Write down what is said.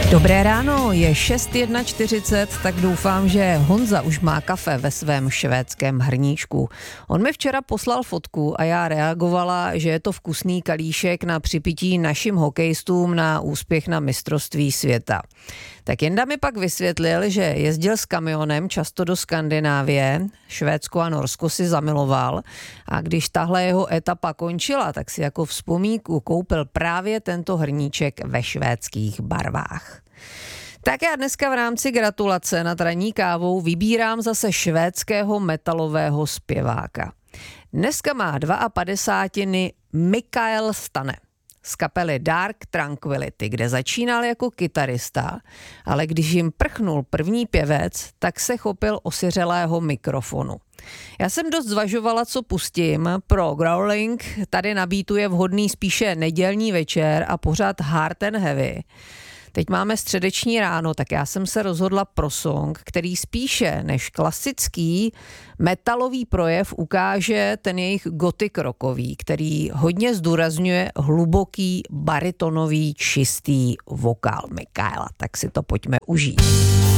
Dobré ráno, je 6:41, tak doufám, že Honza už má kafe ve svém švédském hrníčku. On mi včera poslal fotku a já reagovala, že je to vkusný kalíšek na připití našim hokejistům na úspěch na mistrovství světa. Tak Jenda mi pak vysvětlil, že jezdil s kamionem často do Skandinávie, Švédsko a Norsko si zamiloval a když tahle jeho etapa končila, tak si jako vzpomínku koupil právě tento hrníček ve švédských barvách. Tak já dneska v rámci gratulace nad ranní kávou vybírám zase švédského metalového zpěváka. Dneska má 52 Mikael Stane z kapely Dark Tranquillity, kde začínal jako kytarista, ale když jim prchnul první pěvec, tak se chopil osiřelého mikrofonu. Já jsem dost zvažovala, co pustím. Pro growling tady na beatu je vhodný spíše nedělní večer a pořád hard and heavy. Teď máme středeční ráno, tak já jsem se rozhodla pro song, který spíše než klasický metalový projev ukáže ten jejich gothic rockový, který hodně zdůrazňuje hluboký, baritonový, čistý vokál Mikaela. Tak si to pojďme užít.